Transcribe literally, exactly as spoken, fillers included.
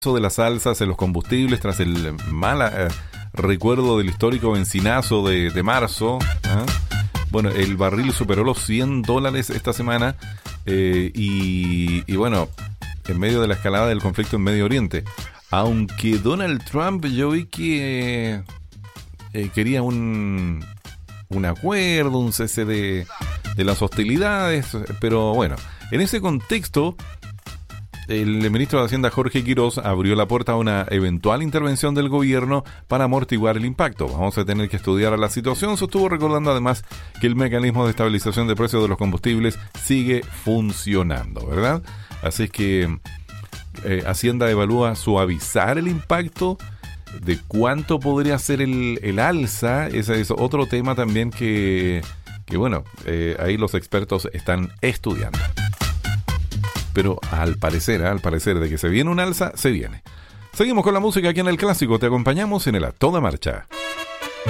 de las alzas en los combustibles tras el mal eh, recuerdo del histórico bencinazo de, de marzo. ¿eh? Bueno, el barril superó los cien dólares esta semana eh, y, y bueno, en medio de la escalada del conflicto en Medio Oriente. Aunque Donald Trump, yo vi que eh, quería un, un acuerdo, un cese de, de las hostilidades, pero bueno, en ese contexto, el ministro de Hacienda Jorge Quiroz abrió la puerta a una eventual intervención del gobierno para amortiguar el impacto. Vamos a tener que estudiar la situación. Sostuvo recordando además que el mecanismo de estabilización de precios de los combustibles sigue funcionando, ¿verdad? Así que eh, Hacienda evalúa suavizar el impacto. De cuánto podría ser el, el alza, ese es otro tema también que, que bueno, eh, ahí los expertos están estudiando. Pero al parecer, al parecer de que se viene un alza, se viene. Seguimos con la música aquí en El Clásico. Te acompañamos en el A Toda Marcha.